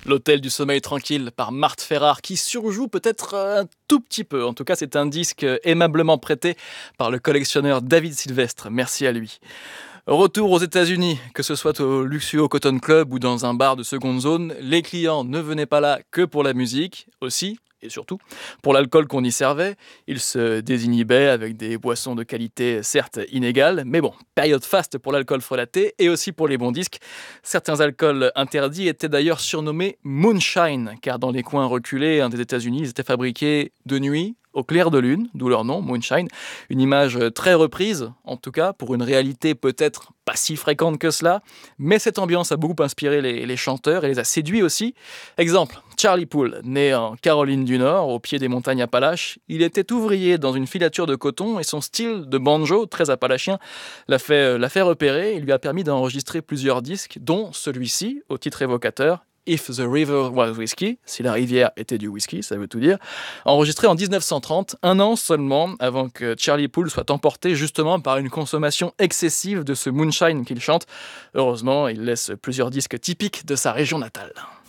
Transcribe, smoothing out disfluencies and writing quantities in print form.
L'Hôtel du sommeil tranquille par Marthe Ferrard qui surjoue peut-être un tout petit peu. En tout cas, c'est un disque aimablement prêté par le collectionneur David Sylvestre. Merci à lui. Retour aux États-Unis, que ce soit au luxueux Cotton Club ou dans un bar de seconde zone, les clients ne venaient pas là que pour la musique, aussi et surtout pour l'alcool qu'on y servait. Ils se désinhibaient avec des boissons de qualité certes inégales, mais bon, période faste pour l'alcool frelaté et aussi pour les bons disques. Certains alcools interdits étaient d'ailleurs surnommés moonshine, car dans les coins reculés des États-Unis, ils étaient fabriqués de nuit, au clair de lune, d'où leur nom, moonshine. Une image très reprise, en tout cas, pour une réalité peut-être pas si fréquente que cela, mais cette ambiance a beaucoup inspiré les chanteurs et les a séduits aussi. Exemple, Charlie Poole, né en Caroline du Nord, au pied des montagnes Appalaches, il était ouvrier dans une filature de coton et son style de banjo, très appalachien, l'a fait repérer et lui a permis d'enregistrer plusieurs disques, dont celui-ci, au titre évocateur, If the River Was Whiskey, si la rivière était du whisky, ça veut tout dire, enregistré en 1930, un an seulement avant que Charlie Poole soit emporté justement par une consommation excessive de ce moonshine qu'il chante. Heureusement, il laisse plusieurs disques typiques de sa région natale.